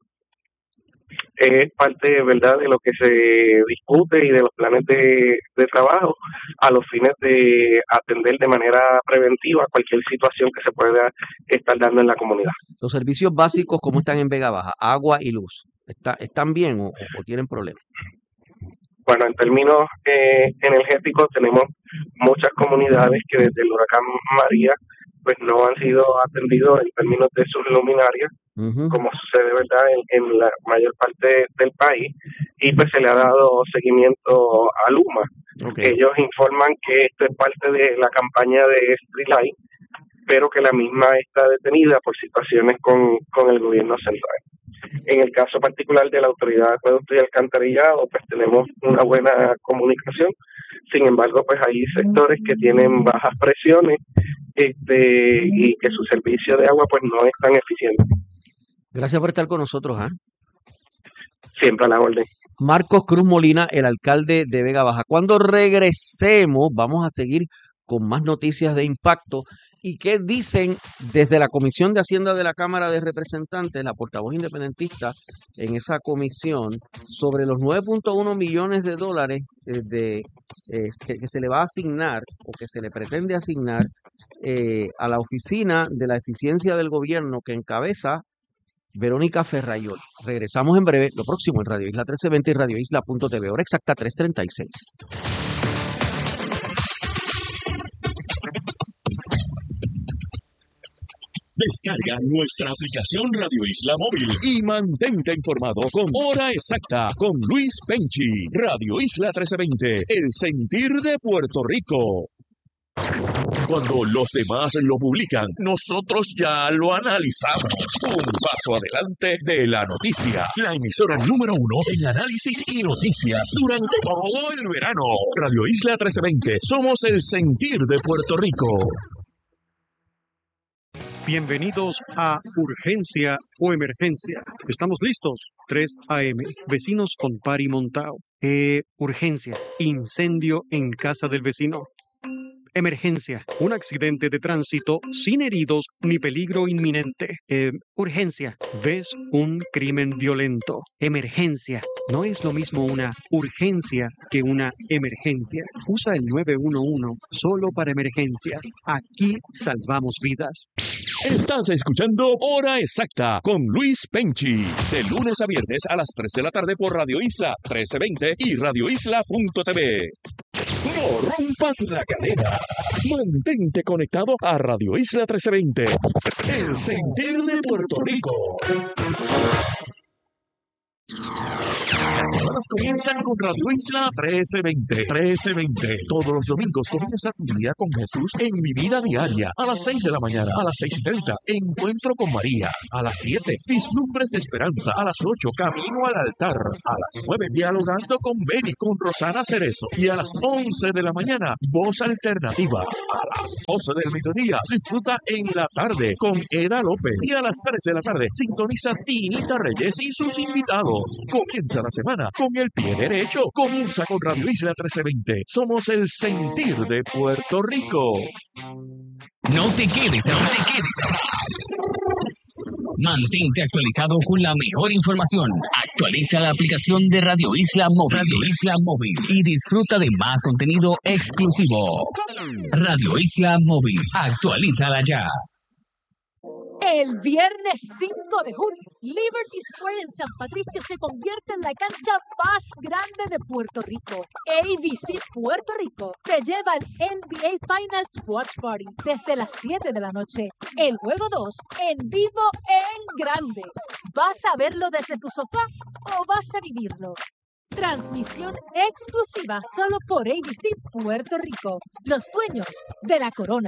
Es parte, ¿verdad?, de lo que se discute y de los planes de, de trabajo a los fines de atender de manera preventiva cualquier situación que se pueda estar dando en la comunidad. Los servicios básicos, ¿cómo están en Vega Baja? Agua y luz. ¿Está, ¿Están bien o, o tienen problemas? Bueno, en términos eh, energéticos tenemos muchas comunidades que desde el huracán María pues no han sido atendidos en términos de sus luminarias, uh-huh. como sucede, ¿verdad?, en, en la mayor parte del país, y pues se le ha dado seguimiento a Luma. Okay. Ellos informan que esto es parte de la campaña de Streetlight, pero que la misma está detenida por situaciones con, con el gobierno central. En el caso particular de la Autoridad de Acueducto y Alcantarillado, pues tenemos una buena comunicación. Sin embargo, pues hay sectores que tienen bajas presiones este y que su servicio de agua pues no es tan eficiente. Gracias por estar con nosotros, ¿ah? ¿eh? Siempre a la orden. Marcos Cruz Molina, el alcalde de Vega Baja. Cuando regresemos, vamos a seguir con más noticias de impacto. ¿Y qué dicen desde la Comisión de Hacienda de la Cámara de Representantes, la portavoz independentista en esa comisión, sobre los nueve punto uno millones de dólares de, de, eh, que, que se le va a asignar o que se le pretende asignar eh, a la Oficina de la Eficiencia del Gobierno que encabeza Verónica Ferrayol? Regresamos en breve, lo próximo en Radio Isla trece veinte y Radio Isla punto t v, hora exacta tres treinta y seis. Descarga nuestra aplicación Radio Isla Móvil y mantente informado con Hora Exacta con Luis Penchi. Radio Isla trece veinte, el sentir de Puerto Rico. Cuando los demás lo publican, nosotros ya lo analizamos. Un paso adelante de la noticia. La emisora número uno en análisis y noticias durante todo el verano. Radio Isla trece veinte, somos el sentir de Puerto Rico. Bienvenidos a Urgencia o Emergencia. Estamos listos. tres a eme. Vecinos con pari montao. Eh, urgencia. Incendio en casa del vecino. Emergencia. Un accidente de tránsito sin heridos ni peligro inminente. Eh, urgencia. ¿Ves un crimen violento? Emergencia. No es lo mismo una urgencia que una emergencia. Usa el nueve uno uno solo para emergencias. Aquí salvamos vidas. Estás escuchando Hora Exacta con Luis Penchi. De lunes a viernes a las tres de la tarde por Radio Isla trece veinte y Radio Isla punto t v. No rompas la cadena. Mantente conectado a Radio Isla trece veinte. El sentir de Puerto Rico. Las semanas comienzan con Radio Isla trece veinte. trece veinte. Todos los domingos comienza tu día con Jesús en Mi Vida Diaria. A las seis de la mañana. A las seis y treinta. Encuentro con María. A las siete. Vislumbres de Esperanza. A las ocho. Camino al altar. A las nueve. Dialogando con Beni, con Rosana Cerezo. Y a las once de la mañana. Voz Alternativa. A las doce del mediodía. Disfruta en la tarde con Eda López. Y a las tres de la tarde. Sintoniza Tinita Reyes y sus invitados. Comienza la semana con el pie derecho. Comienza con Radio Isla trece veinte. Somos el sentir de Puerto Rico. No te quedes, no te quedes. Mantente actualizado con la mejor información. Actualiza la aplicación de Radio Isla Móvil. Radio Isla Móvil y disfruta de más contenido exclusivo. Radio Isla Móvil. Actualízala ya. El viernes cinco de junio, Liberty Square en San Patricio se convierte en la cancha más grande de Puerto Rico. A B C Puerto Rico te lleva al N B A Finals Watch Party desde las siete de la noche. El juego dos en vivo en grande. ¿Vas a verlo desde tu sofá o vas a vivirlo? Transmisión exclusiva solo por A B C Puerto Rico, los dueños de la corona.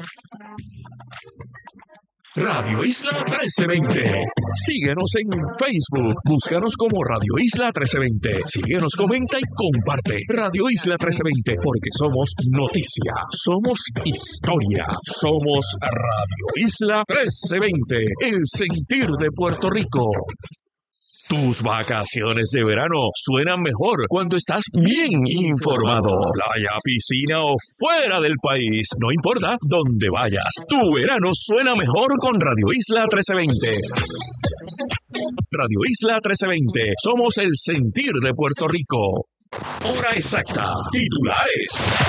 Radio Isla trece veinte. Síguenos en Facebook. Búscanos como Radio Isla trece veinte. Síguenos, comenta y comparte. Radio Isla trece veinte, porque somos noticia, somos historia, somos Radio Isla trece veinte, el sentir de Puerto Rico. Tus vacaciones de verano suenan mejor cuando estás bien informado. Playa, piscina o fuera del país, no importa dónde vayas. Tu verano suena mejor con Radio Isla trece veinte. Radio Isla trece veinte. Somos el sentir de Puerto Rico. Hora exacta. Titulares.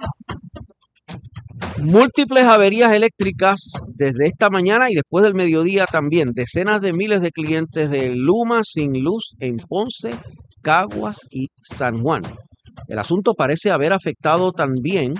Múltiples averías eléctricas desde esta mañana y después del mediodía también. Decenas de miles de clientes de Luma sin luz en Ponce, Caguas y San Juan. El asunto parece haber afectado también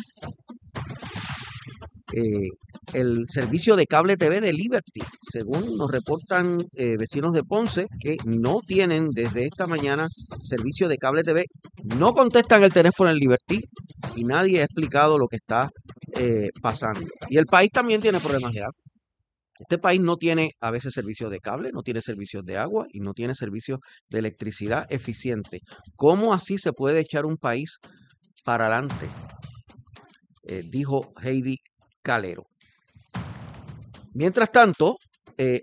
eh, el servicio de cable T V de Liberty, según nos reportan eh, vecinos de Ponce, que no tienen desde esta mañana servicio de cable T V. No contestan el teléfono en Liberty y nadie ha explicado lo que está eh, pasando. Y el país también tiene problemas de agua. Este país no tiene a veces servicios de cable, no tiene servicios de agua y no tiene servicios de electricidad eficiente. ¿Cómo así se puede echar un país para adelante? Eh, dijo Heidi Calero. Mientras tanto, eh,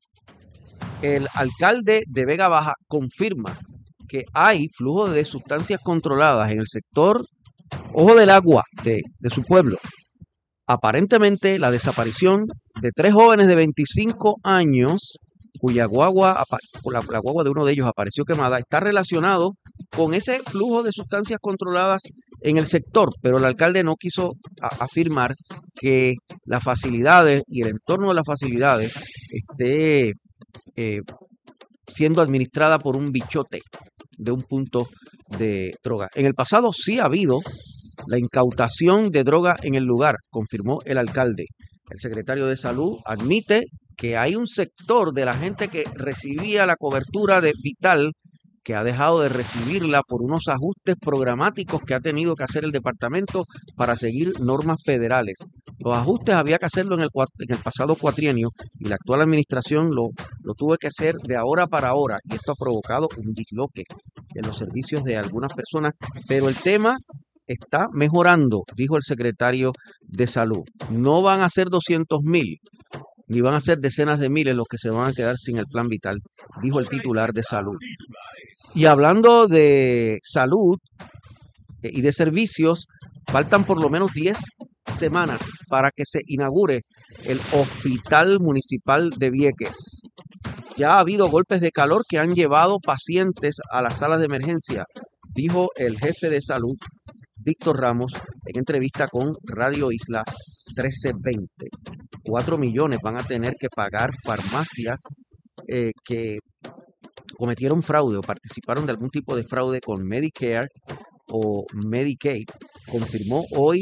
el alcalde de Vega Baja confirma que hay flujo de sustancias controladas en el sector Ojo del Agua de, de su pueblo. Aparentemente, la desaparición de tres jóvenes de veinticinco años, cuya guagua, la, la guagua de uno de ellos apareció quemada, está relacionado con ese flujo de sustancias controladas en el sector, pero el alcalde no quiso a, afirmar que las facilidades y el entorno de las facilidades esté eh, siendo administrada por un bichote de un punto de droga. En el pasado sí ha habido la incautación de droga en el lugar, confirmó el alcalde. El secretario de Salud admite que hay un sector de la gente que recibía la cobertura de Vital que ha dejado de recibirla por unos ajustes programáticos que ha tenido que hacer el departamento para seguir normas federales. Los ajustes había que hacerlo en el, en el pasado cuatrienio y la actual administración lo, lo tuvo que hacer de ahora para ahora, y esto ha provocado un disloque en los servicios de algunas personas, pero el tema está mejorando, dijo el secretario de Salud. No van a ser doscientos mil, ni van a ser decenas de miles los que se van a quedar sin el plan Vital, dijo el titular de Salud. Y hablando de salud y de servicios, faltan por lo menos diez semanas para que se inaugure el Hospital Municipal de Vieques. Ya ha habido golpes de calor que han llevado pacientes a las salas de emergencia, dijo el jefe de salud, Víctor Ramos, en entrevista con Radio Isla trece veinte. Cuatro millones van a tener que pagar farmacias eh, que cometieron fraude o participaron de algún tipo de fraude con Medicare o Medicaid, confirmó hoy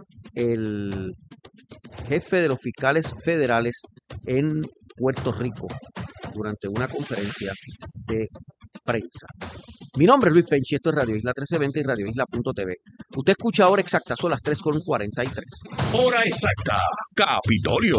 el jefe de los fiscales federales en Puerto Rico durante una conferencia de prensa. Mi nombre es Luis Penchi, esto es Radio Isla trece veinte y Radio Isla punto t v. Usted escucha Hora Exacta, son las tres con cuarenta y tres. Hora Exacta, Capitolio.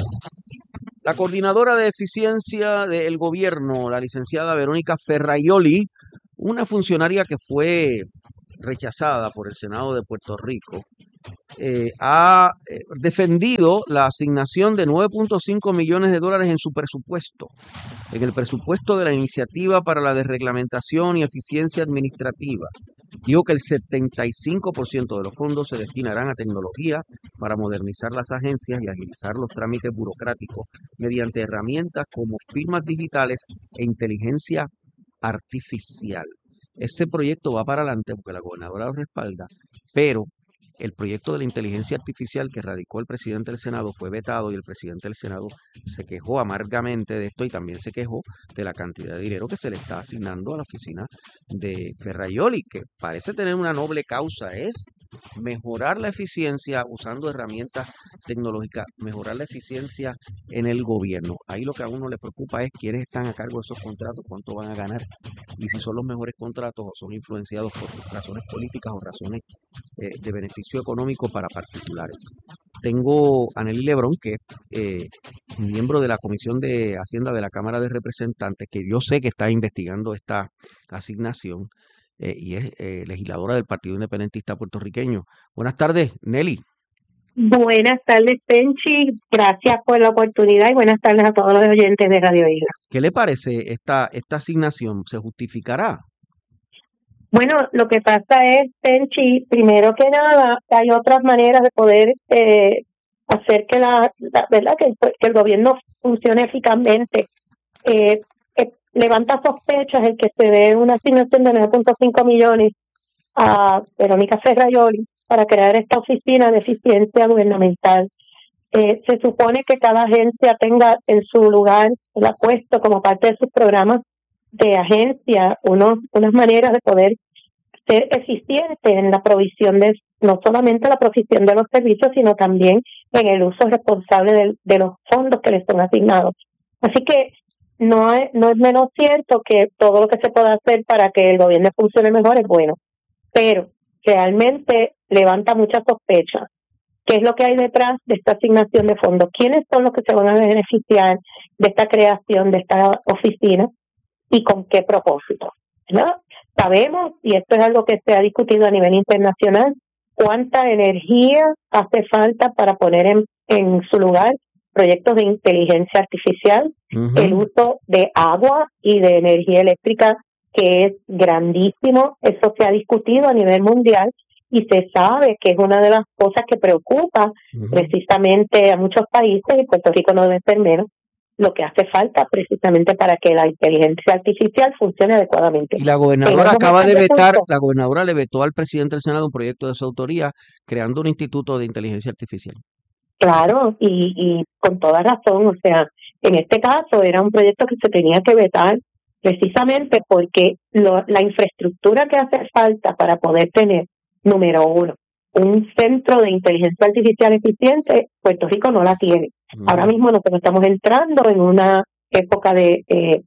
La coordinadora de eficiencia del gobierno, la licenciada Verónica Ferraioli, una funcionaria que fue rechazada por el Senado de Puerto Rico, eh, ha eh, defendido la asignación de nueve punto cinco millones de dólares en su presupuesto, en el presupuesto de la Iniciativa para la Desreglamentación y Eficiencia Administrativa. Dijo que el setenta y cinco por ciento de los fondos se destinarán a tecnología para modernizar las agencias y agilizar los trámites burocráticos mediante herramientas como firmas digitales e inteligencia artificial. Este proyecto va para adelante porque la gobernadora lo respalda, pero el proyecto de la inteligencia artificial que radicó el presidente del Senado fue vetado y el presidente del Senado se quejó amargamente de esto y también se quejó de la cantidad de dinero que se le está asignando a la oficina de Ferraioli, que parece tener una noble causa, es mejorar la eficiencia usando herramientas tecnológicas, mejorar la eficiencia en el gobierno. Ahí lo que a uno le preocupa es quiénes están a cargo de esos contratos, cuánto van a ganar y si son los mejores contratos o son influenciados por razones políticas o razones eh, de beneficio económico para particulares. Tengo a Nelly Lebrón, que es eh, miembro de la Comisión de Hacienda de la Cámara de Representantes, que yo sé que está investigando esta asignación eh, y es eh, legisladora del Partido Independentista Puertorriqueño. Buenas tardes, Nelly. Buenas tardes, Penchi. Gracias por la oportunidad y buenas tardes a todos los oyentes de Radio Isla. ¿Qué le parece esta, esta asignación? ¿Se justificará? Bueno, lo que pasa es, Penchi, primero que nada, hay otras maneras de poder eh, hacer que la, la verdad que el, que el gobierno funcione eficazmente. Eh, eh, levanta sospechas el que se dé una asignación de nueve punto cinco millones a Verónica Ferraioli para crear esta oficina de eficiencia gubernamental. Eh, se supone que cada agencia tenga en su lugar el puesto como parte de sus programas de agencia unos, unas maneras de poder ser eficiente en la provisión de, no solamente la provisión de los servicios, sino también en el uso responsable de, de los fondos que les son asignados. Así que no es, no es menos cierto que todo lo que se pueda hacer para que el gobierno funcione mejor es bueno, pero realmente levanta muchas sospechas. ¿Qué es lo que hay detrás de esta asignación de fondos? ¿Quiénes son los que se van a beneficiar de esta creación de esta oficina y con qué propósito? ¿No? Sabemos, y esto es algo que se ha discutido a nivel internacional, cuánta energía hace falta para poner en, en su lugar proyectos de inteligencia artificial, uh-huh. el uso de agua y de energía eléctrica, que es grandísimo. Eso se ha discutido a nivel mundial y se sabe que es una de las cosas que preocupa uh-huh. precisamente a muchos países, y Puerto Rico no debe ser menos, lo que hace falta precisamente para que la inteligencia artificial funcione adecuadamente. Y la gobernadora acaba de vetar, la gobernadora le vetó al presidente del Senado un proyecto de su autoría creando un instituto de inteligencia artificial. Claro, y, y con toda razón, o sea, en este caso era un proyecto que se tenía que vetar precisamente porque lo, la infraestructura que hace falta para poder tener, número uno, un centro de inteligencia artificial eficiente, Puerto Rico no la tiene. Uh-huh. Ahora mismo nosotros estamos entrando en una época de, de,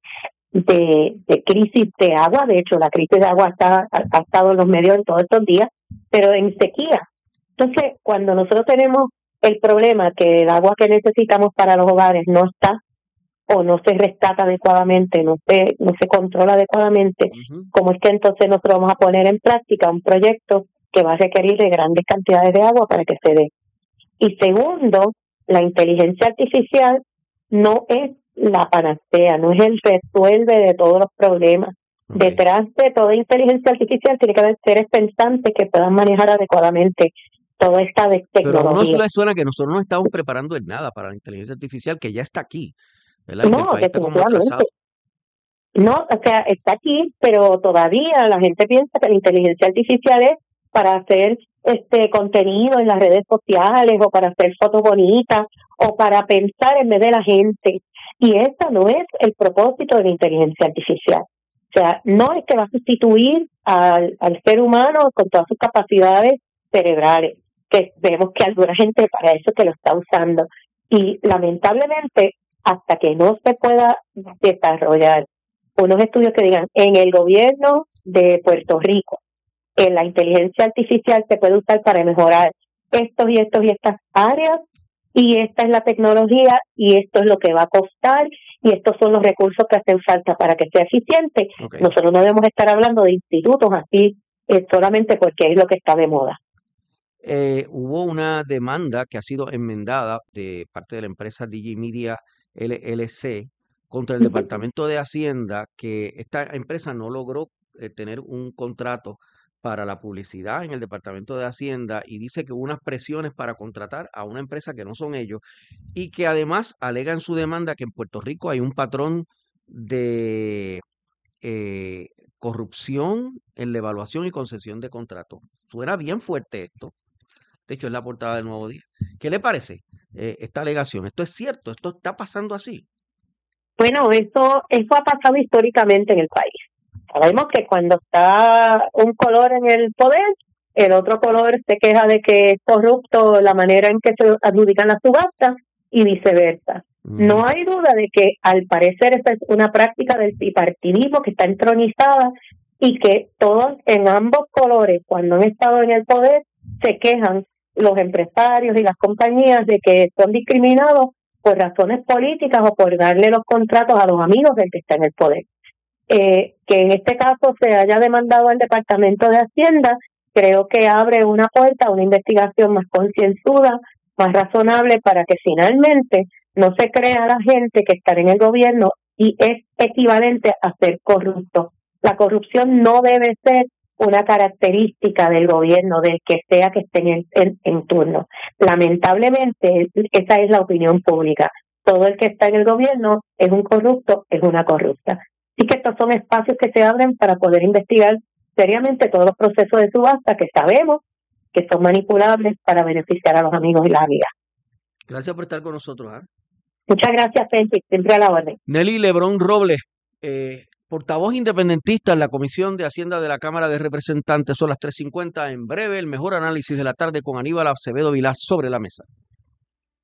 de, de crisis de agua. De hecho, la crisis de agua está, ha, ha estado en los medios en todos estos días, pero en sequía. Entonces, cuando nosotros tenemos el problema que el agua que necesitamos para los hogares no está o no se rescata adecuadamente, no se, no se controla adecuadamente, uh-huh. ¿cómo es que entonces nosotros vamos a poner en práctica un proyecto que va a requerir de grandes cantidades de agua para que se dé? Y segundo, la inteligencia artificial no es la panacea, no es el resuelve de todos los problemas. Okay. Detrás de toda inteligencia artificial tiene que haber seres pensantes que puedan manejar adecuadamente toda esta tecnología. Pero a uno le suena que nosotros no estamos preparando en nada para la inteligencia artificial, que ya está aquí, ¿verdad? No, definitivamente. No, o sea, está aquí, pero todavía la gente piensa que la inteligencia artificial es para hacer este contenido en las redes sociales o para hacer fotos bonitas o para pensar en vez de la gente. Y eso no es el propósito de la inteligencia artificial. O sea, no es que va a sustituir al, al ser humano con todas sus capacidades cerebrales, que vemos que alguna gente para eso que lo está usando. Y lamentablemente, hasta que no se pueda desarrollar unos estudios que digan en el gobierno de Puerto Rico, en la inteligencia artificial se puede usar para mejorar estos y estos y estas áreas, y esta es la tecnología, y esto es lo que va a costar, y estos son los recursos que hacen falta para que sea eficiente. Okay. Nosotros no debemos estar hablando de institutos así eh, solamente porque es lo que está de moda. Eh, hubo una demanda que ha sido enmendada de parte de la empresa Digimedia L L C contra el uh-huh. Departamento de Hacienda, que esta empresa no logró eh, tener un contrato para la publicidad en el Departamento de Hacienda y dice que hubo unas presiones para contratar a una empresa que no son ellos y que además alega en su demanda que en Puerto Rico hay un patrón de eh, corrupción en la evaluación y concesión de contratos. Suena bien fuerte esto. De hecho, es la portada del Nuevo Día. ¿Qué le parece eh, esta alegación? ¿Esto es cierto? ¿Esto está pasando así? Bueno, eso, eso ha pasado históricamente en el país. Sabemos que cuando está un color en el poder, el otro color se queja de que es corrupto la manera en que se adjudican las subastas y viceversa. Mm. No hay duda de que al parecer esta es una práctica del bipartidismo que está entronizada y que todos en ambos colores, cuando han estado en el poder, se quejan los empresarios y las compañías de que son discriminados por razones políticas o por darle los contratos a los amigos del que está en el poder. Eh, que en este caso se haya demandado al Departamento de Hacienda, creo que abre una puerta a una investigación más concienzuda, más razonable, para que finalmente no se crea la gente que está en el gobierno y es equivalente a ser corrupto. La corrupción no debe ser una característica del gobierno, del que sea que esté en, en, en turno. Lamentablemente, esa es la opinión pública. Todo el que está en el gobierno es un corrupto, es una corrupta. Así que estos son espacios que se abren para poder investigar seriamente todos los procesos de subasta que sabemos que son manipulables para beneficiar a los amigos y las amigas. Gracias por estar con nosotros. ¿eh? Muchas gracias, Penchi. Siempre a la orden. Nelly Lebrón Robles, eh, portavoz independentista en la Comisión de Hacienda de la Cámara de Representantes. Son las tres cincuenta. En breve, el mejor análisis de la tarde con Aníbal Acevedo Vilás sobre la mesa.